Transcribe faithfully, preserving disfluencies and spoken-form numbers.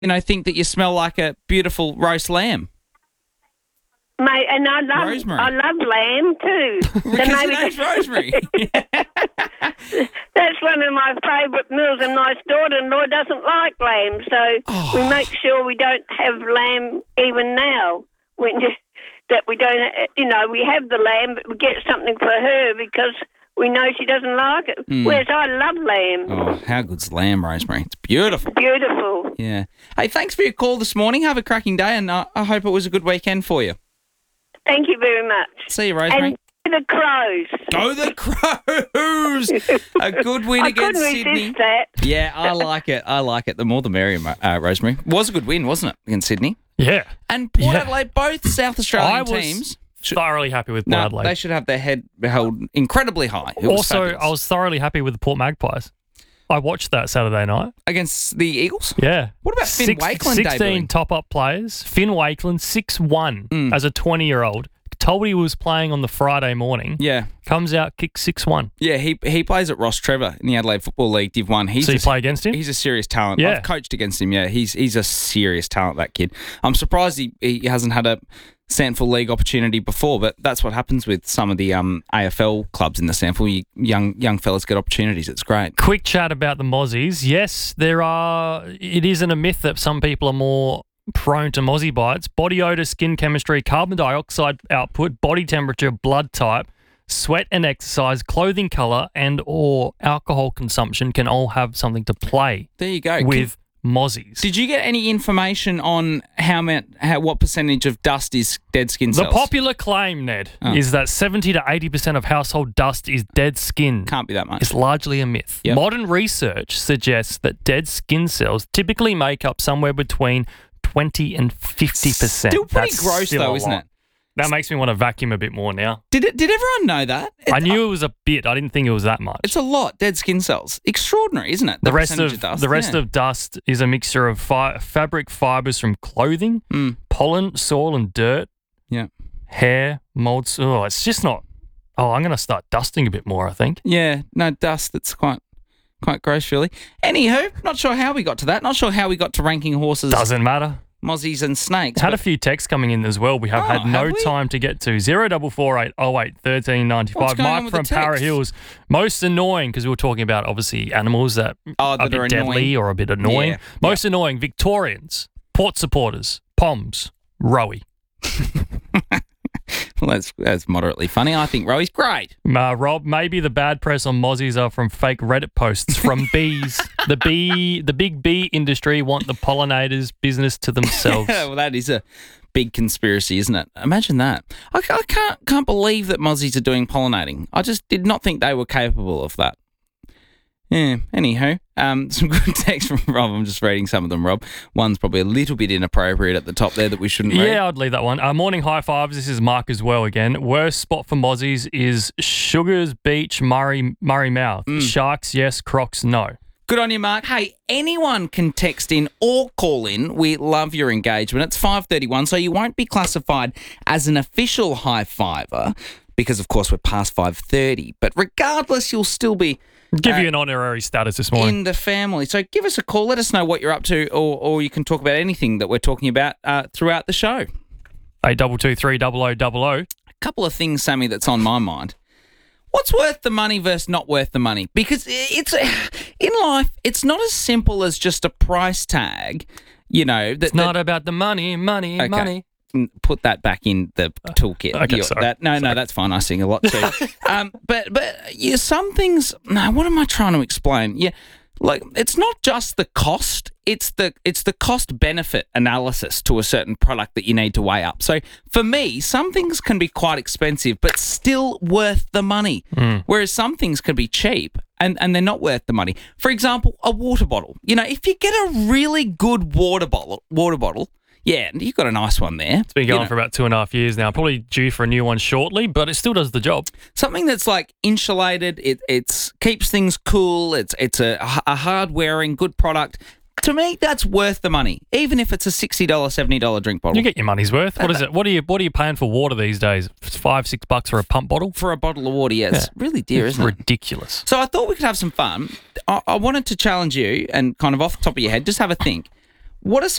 you know, think that you smell like a beautiful roast lamb. Mate, and I love Rosemary. I love lamb too. Because So your maybe name's Rosemary. that's one of my favourite meals, and my daughter-in-law doesn't like lamb, so Oh. we make sure we don't have lamb even now. When that we don't, you know, we have the lamb, but we get something for her because we know she doesn't like it. Mm. Whereas I love lamb. Oh, how good's lamb, Rosemary? It's beautiful. Beautiful. Yeah. Hey, thanks for your call this morning. Have a cracking day, and uh, I hope it was a good weekend for you. Thank you very much. See you, Rosemary. And the Crows. Go the Crows! A good win I against couldn't Sydney. resist that. Yeah, I like it. I like it. The more the merrier, uh, Rosemary. Was a good win, wasn't it, against Sydney? Yeah. And Port Yeah. Adelaide, both South Australian I was teams. thoroughly happy with Port No, Adelaide. they should have their head held incredibly high. It was Also, fabulous. I was thoroughly happy with the Port Magpies. I watched that Saturday night. Against the Eagles? Yeah. What about Finn Wakeland sixteen debuting? top-up players. Finn Wakeland, six one Mm. as a twenty-year-old. Told he was playing on the Friday morning. Yeah. Comes out, kicks six one. Yeah, he he plays at Ross Trevor in the Adelaide Football League Div one. He's So you a, play against him? He's a serious talent. Yeah. I've coached against him, yeah. He's he's a serious talent, that kid. I'm surprised he, he hasn't had a Sandford League opportunity before, but that's what happens with some of the um, A F L clubs in the Sandford. You, young young fellas get opportunities. It's great. Quick chat about the Mozzies. Yes, there are. It isn't a myth that some people are more prone to Mozzie bites. Body odor, skin chemistry, carbon dioxide output, body temperature, blood type, sweat and exercise, clothing color, and or alcohol consumption can all have something to play There you go. with Mozzies. Did you get any information on how, ma- how what percentage of dust is dead skin The cells? popular claim, Ned, Oh. is that seventy to eighty percent of household dust is dead skin. Can't be that much. It's largely a myth. Yep. Modern research suggests that dead skin cells typically make up somewhere between twenty and fifty percent. Still pretty That's gross, still though, a isn't lot. it? That makes me want to vacuum a bit more now. Did it? Did everyone know that? It- I knew it was a bit. I didn't think it was that much. It's a lot, dead skin cells. Extraordinary, isn't it? the rest percentage of, dust. the rest yeah. of dust is a mixture of fi- fabric fibers from clothing, Mm. pollen, soil, and dirt. Yeah. Hair, molds. Oh, it's just not. Oh, I'm going to start dusting a bit more, I think. Yeah, no dust. That's quite quite gross, really. Anywho, not sure how we got to that. Not sure how we got to ranking horses, Doesn't matter. mozzies, and snakes. Had a but- few texts coming in as well. We have Oh, had no have we? time to get to. Zero double four eight oh eight thirteen ninety What's five. going on Mike with the from Para texts? Hills. Most annoying because we were talking about obviously animals that Oh, are a that bit are deadly annoying. or a bit annoying. Yeah, Most annoying Victorians, Port supporters, Poms, Rowie. Well, that's that's moderately funny. I think Rowie's great. Uh, Rob, maybe the bad press on mozzies are from fake Reddit posts from bees. The bee, the big bee industry want the pollinators' business to themselves. Well, that is a big conspiracy, isn't it? Imagine that. I, ca- I can't can't believe that mozzies are doing pollinating. I just did not think they were capable of that. Yeah, anywho, um, some good text from Rob. I'm just reading some of them, Rob. One's probably a little bit inappropriate at the top there that we shouldn't read. Yeah, I'd leave that one. Uh, morning high fives. This is Mark as well again. Worst spot for mozzies is Sugars Beach, Murray Murray Mouth. Mm. Sharks, yes. Crocs, no. Good on you, Mark. Hey, anyone can text in or call in. We love your engagement. It's five thirty-one, so you won't be classified as an official high fiver because, of course, we're past five thirty. But regardless, you'll still be Give Uh, you an honorary status this morning. in the family. So give us a call. Let us know what you're up to, or, or you can talk about anything that we're talking about uh, throughout the show. Eight double two three double o double o. A couple of things, Sammy, that's on my mind. What's worth the money versus not worth the money? Because it's in life, it's not as simple as just a price tag. You know, that, It's not about the money, money, Okay. money. that- put that back in the toolkit. okay, You're- sorry. That, no, no, that's fine. I sing a lot too. um, but but yeah, some things. No, what am I trying to explain? Yeah, like it's not just the cost. It's the it's the cost benefit analysis to a certain product that you need to weigh up. So for me, some things can be quite expensive, but still worth the money. Mm. Whereas some things can be cheap and, and they're not worth the money. For example, a water bottle. You know, if you get a really good water bottle, water bottle, yeah, you've got a nice one there. It's been going for about two and a half years now. Probably due for a new one shortly, but it still does the job. Something that's like insulated. It it's keeps things cool. It's it's a, a hard wearing good product. To me, that's worth the money, even if it's a sixty dollars, seventy dollars drink bottle. You get your money's worth. What is it? What are you What are you paying for water these days? It's five, six bucks for a pump bottle. For a bottle of water, yeah, it's Yeah. really dear, It's isn't it? ridiculous. So I thought we could have some fun. I, I wanted to challenge you and kind of off the top of your head, just have a think. What are